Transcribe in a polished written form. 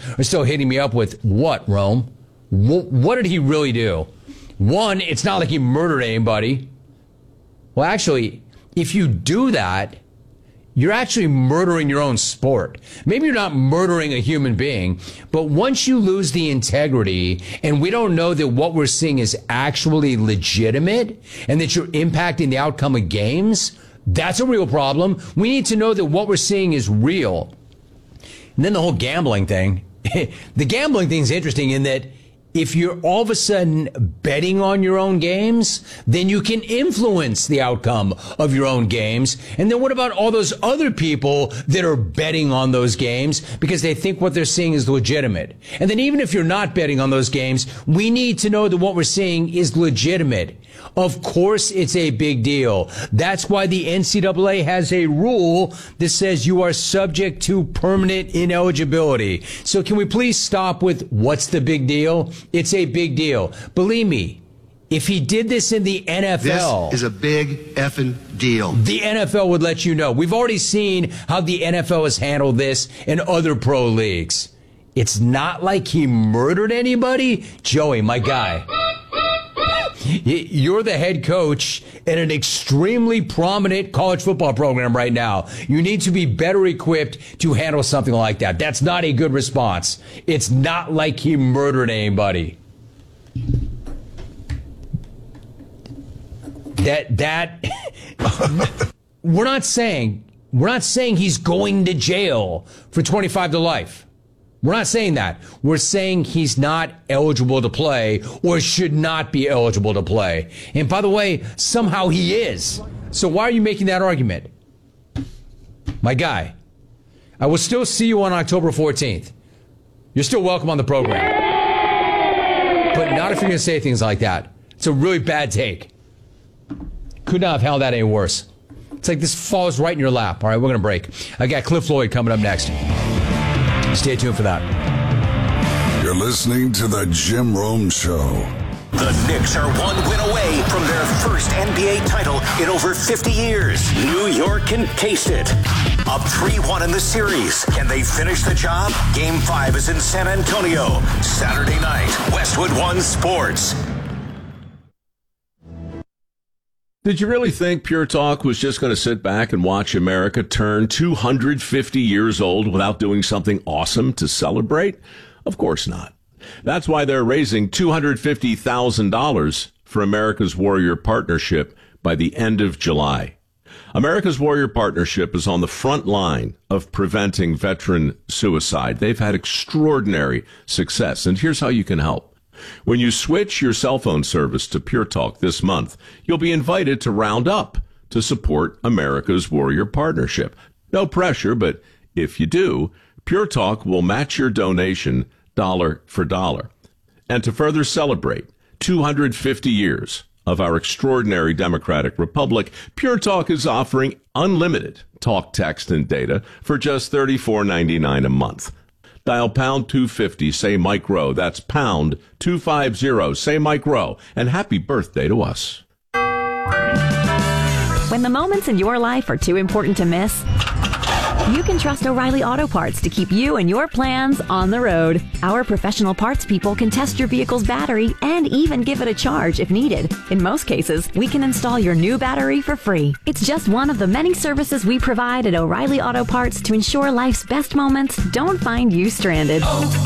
are still hitting me up with, what, Rome? What did he really do? One, it's not like he murdered anybody. Well, actually, if you do that, you're actually murdering your own sport. Maybe you're not murdering a human being, but once you lose the integrity and we don't know that what we're seeing is actually legitimate and that you're impacting the outcome of games, that's a real problem. We need to know that what we're seeing is real. And then the whole gambling thing. The gambling thing is interesting in that if you're all of a sudden betting on your own games, then you can influence the outcome of your own games. And then what about all those other people that are betting on those games because they think what they're seeing is legitimate? And then even if you're not betting on those games, we need to know that what we're seeing is legitimate. Of course, it's a big deal. That's why the NCAA has a rule that says you are subject to permanent ineligibility. So can we please stop with what's the big deal? It's a big deal. Believe me, if he did this in the NFL... This is a big effing deal. The NFL would let you know. We've already seen how the NFL has handled this in other pro leagues. It's not like he murdered anybody. Joey, my guy, you're the head coach in an extremely prominent college football program right now. You need to be better equipped to handle something like that. That's not a good response. It's not like he murdered anybody. We're not saying he's going to jail for 25 to life. We're not saying that. We're saying he's not eligible to play or should not be eligible to play. And by the way, somehow he is. So why are you making that argument? My guy, I will still see you on October 14th. You're still welcome on the program. But not if you're going to say things like that. It's a really bad take. Could not have held that any worse. It's like this falls right in your lap. All right, we're going to break. I got Cliff Floyd coming up next. Stay tuned for that. You're listening to The Jim Rome Show. The Knicks are one win away from their first NBA title in over 50 years. New York can taste it. Up 3-1 in the series. Can they finish the job? Game 5 is in San Antonio. Saturday night, Westwood One Sports. Did you really think Pure Talk was just going to sit back and watch America turn 250 years old without doing something awesome to celebrate? Of course not. That's why they're raising $250,000 for America's Warrior Partnership by the end of July. America's Warrior Partnership is on the front line of preventing veteran suicide. They've had extraordinary success, and here's how you can help. When you switch your cell phone service to Pure Talk this month, you'll be invited to round up to support America's Warrior Partnership. No pressure, but if you do, Pure Talk will match your donation dollar for dollar. And to further celebrate 250 years of our extraordinary democratic republic, Pure Talk is offering unlimited talk, text, and data for just $34.99 a month. Dial pound 250, say Mike Rowe. That's pound 250, say Mike Rowe. And happy birthday to us. When the moments in your life are too important to miss, you can trust O'Reilly Auto Parts to keep you and your plans on the road. Our professional parts people can test your vehicle's battery and even give it a charge if needed. In most cases, we can install your new battery for free. It's just one of the many services we provide at O'Reilly Auto Parts to ensure life's best moments don't find you stranded.